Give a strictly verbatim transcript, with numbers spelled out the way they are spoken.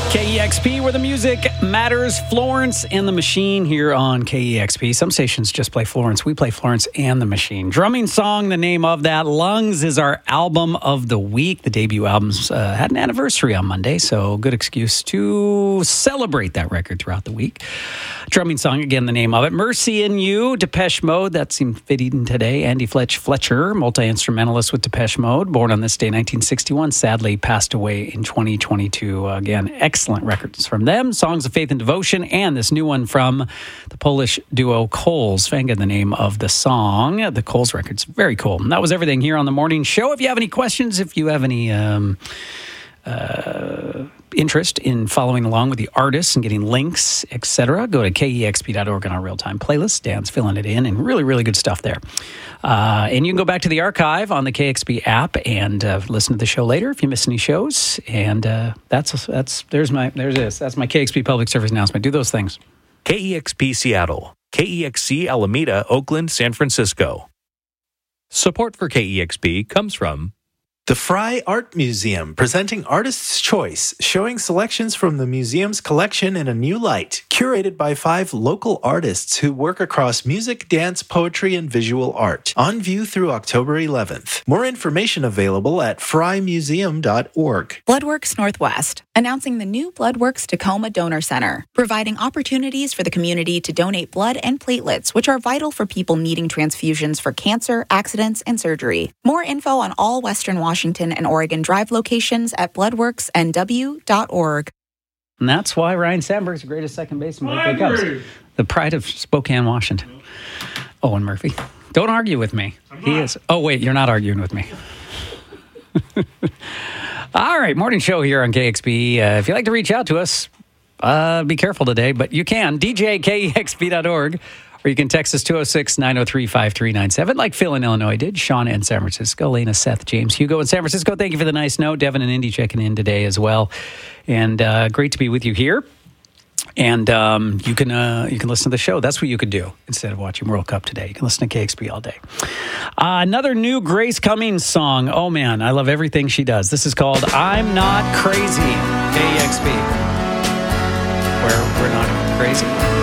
K E X P, where the music matters. Florence and the Machine here on K E X P. Some stations just play Florence. We play Florence and the Machine. Drumming song, the name of that. Lungs is our album of the week. The debut album's uh, had an anniversary on Monday, so good excuse to celebrate that record throughout the week. Drumming song, again, the name of it. Mercy in You, Depeche Mode. That seemed fitting today. Andy Fletch Fletcher, multi-instrumentalist with Depeche Mode, born on this day, nineteen sixty-one, sadly passed away in twenty twenty-two. Uh, again, excellent records from them. Songs of Faith and Devotion, and this new one from the Polish duo Coles. Fanga, the name of the song. The Coles record's very cool. And that was everything here on the morning show. If you have any questions, if you have any um, uh, interest in following along with the artists and getting links, et cetera, go to K E X P dot org on our real-time playlist. Dan's filling it in, and really, really good stuff there. Uh, and you can go back to the archive on the K X P app and uh, listen to the show later if you miss any shows. And uh, that's that's there's my there's this that's my K X P public service announcement. Do those things. K E X P Seattle, K E X C Alameda, Oakland, San Francisco. Support for K E X P comes from the Frye Art Museum, presenting Artist's Choice, showing selections from the museum's collection in a new light, curated by five local artists who work across music, dance, poetry, and visual art. On view through October eleventh. More information available at frye museum dot org. Bloodworks Northwest, announcing the new Bloodworks Tacoma Donor Center, providing opportunities for the community to donate blood and platelets, which are vital for people needing transfusions for cancer, accidents, and surgery. More info on all Western Washington Washington and Oregon Drive locations at bloodworks n w dot org. And that's why Ryan Sandberg's the greatest second baseman when it comes. The pride of Spokane, Washington. Owen Murphy. Don't argue with me. He is. Oh, wait, you're not arguing with me. All right, morning show here on K X P. Uh, if you'd like to reach out to us, uh, be careful today, but you can. D J at K E X P dot org. Or you can text us two oh six, nine oh three, five three nine seven, like Phil in Illinois did, Sean in San Francisco, Lena, Seth, James, Hugo in San Francisco. Thank you for the nice note. Devin and Indy checking in today as well. And uh, great to be with you here. And um, you can uh, you can listen to the show. That's what you could do instead of watching World Cup today. You can listen to K X P all day. Uh, another new Grace Cummings song. Oh, man, I love everything she does. This is called I'm Not Crazy, K E X P. Where we're not crazy.